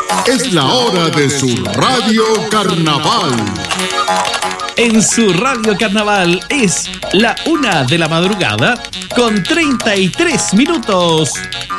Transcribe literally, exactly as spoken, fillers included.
Es la hora de su Radio Carnaval. En su Radio Carnaval es la una de la madrugada con treinta y tres minutos.